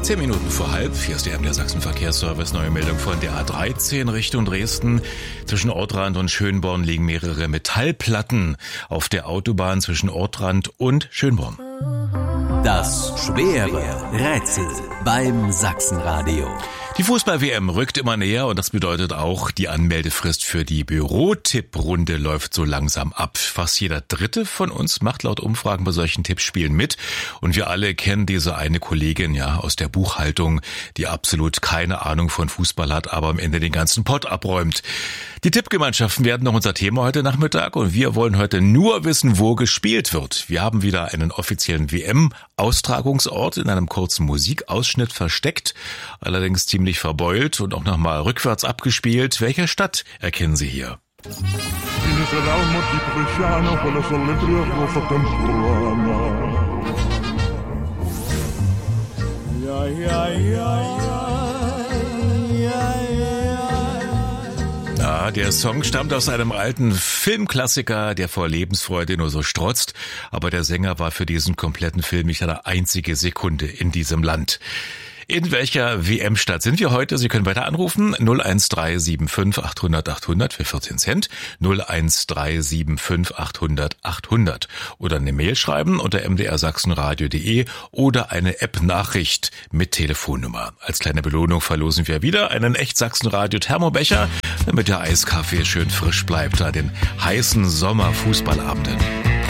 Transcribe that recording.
10 Minuten vor halb, hier ist der MDR Sachsen Verkehrsservice, neue Meldung von der A13 Richtung Dresden. Zwischen Ortrand und Schönborn liegen mehrere Metallplatten auf der Autobahn zwischen Ortrand und Schönborn. Das schwere Rätsel beim Sachsenradio. Die Fußball-WM rückt immer näher und das bedeutet auch, die Anmeldefrist für die Büro-Tipp-Runde läuft so langsam ab. Fast jeder Dritte von uns macht laut Umfragen bei solchen Tippspielen mit und wir alle kennen diese eine Kollegin aus der Buchhaltung, die absolut keine Ahnung von Fußball hat, aber am Ende den ganzen Pott abräumt. Die Tippgemeinschaften werden noch unser Thema heute Nachmittag und wir wollen heute nur wissen, wo gespielt wird. Wir haben wieder einen offiziellen WM-Austragungsort in einem kurzen Musikausschnitt versteckt, allerdings ziemlich verbeult und auch nochmal rückwärts abgespielt. Welche Stadt erkennen Sie hier? Ja, der Song stammt aus einem alten Filmklassiker, der vor Lebensfreude nur so strotzt, aber der Sänger war für diesen kompletten Film nicht eine einzige Sekunde in diesem Land. In welcher WM-Stadt sind wir heute? Sie können weiter anrufen 01375 800 800 für 14 Cent, 01375 800 800 oder eine Mail schreiben unter mdrsachsenradio.de oder eine App-Nachricht mit Telefonnummer. Als kleine Belohnung verlosen wir wieder einen echt Sachsenradio-Thermobecher, damit der Eiskaffee schön frisch bleibt an den heißen Sommerfußballabenden.